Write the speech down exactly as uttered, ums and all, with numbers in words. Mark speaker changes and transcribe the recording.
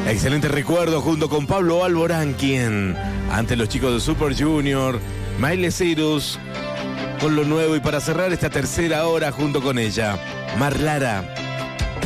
Speaker 1: Excelente recuerdo junto con Pablo Alborán, quien ante los chicos de Super Junior, Miley Cyrus, con lo nuevo, y para cerrar esta tercera hora junto con ella, Mar Lara.